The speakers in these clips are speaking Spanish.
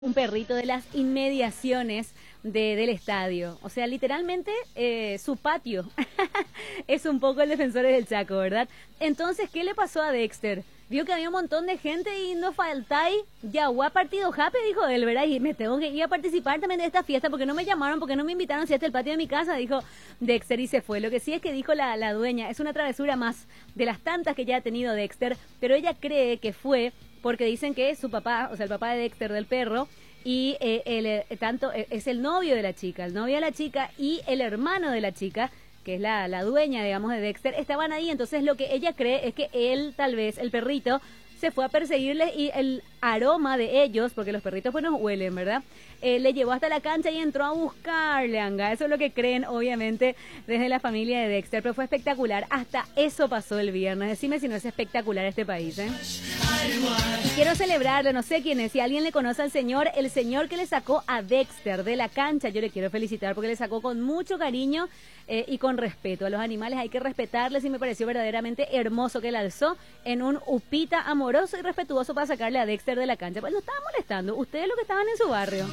Un perrito de las inmediaciones del estadio. O sea, literalmente su patio es un poco el Defensores del Chaco, ¿verdad? Entonces, ¿qué le pasó a Dexter? Vio que había un montón de gente y no faltáis. Ya, partido jape, dijo él, ¿verdad? Y me tengo que ir a participar también de esta fiesta porque no me llamaron, porque no me invitaron si hasta el patio de mi casa, dijo Dexter y se fue. Lo que sí es que dijo la dueña, es una travesura más de las tantas que ya ha tenido Dexter, pero ella cree que fue porque dicen que su papá, o sea, el papá de Dexter, del perro, y tanto es el novio de la chica, el novio de la chica y el hermano de la chica, que es la dueña, digamos, de Dexter, estaban ahí. Entonces lo que ella cree es que él, tal vez, el perrito, se fue a perseguirle y el aroma de ellos, porque los perritos pues nos huelen, ¿verdad? Le llevó hasta la cancha y entró a buscarle, anga. Eso es lo que creen, obviamente, desde la familia de Dexter, pero fue espectacular. Hasta eso pasó el viernes. Decime si no es espectacular este país, ¿eh? Y quiero celebrarlo, no sé quién es, si alguien le conoce al señor, el señor que le sacó a Dexter de la cancha, yo le quiero felicitar porque le sacó con mucho cariño y con respeto. A los animales hay que respetarles y me pareció verdaderamente hermoso que él alzó en un upita amoroso y respetuoso para sacarle a Dexter de la cancha. Pues no estaba molestando, ustedes lo que estaban en su barrio.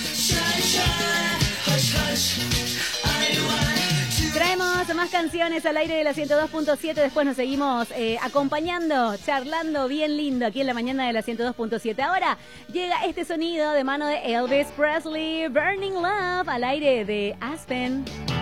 Traemos más canciones al aire de la 102.7, después nos seguimos acompañando, charlando bien lindo aquí en la mañana de la 102.7. Ahora llega este sonido de mano de Elvis Presley, Burning Love, al aire de Aspen.